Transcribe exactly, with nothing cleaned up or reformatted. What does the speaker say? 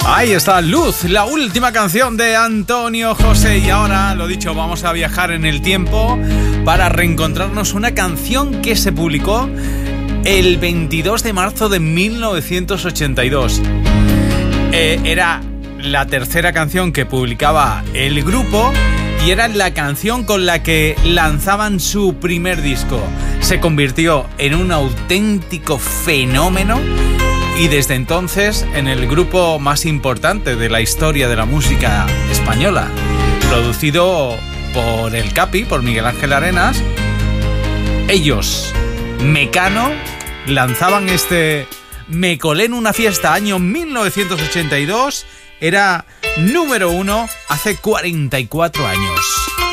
Ahí está Luz, la última canción de Antonio José. Y ahora, lo dicho, vamos a viajar en el tiempo para reencontrarnos una canción que se publicó el veintidós de marzo de mil novecientos ochenta y dos. Eh, era la tercera canción que publicaba el grupo y era la canción con la que lanzaban su primer disco. Se convirtió en un auténtico fenómeno y desde entonces en el grupo más importante de la historia de la música española, producido por el Capi, por Miguel Ángel Arenas. Ellos, Mecano, lanzaban este Me colé en una fiesta, año mil novecientos ochenta y dos. Era número uno hace cuarenta y cuatro años.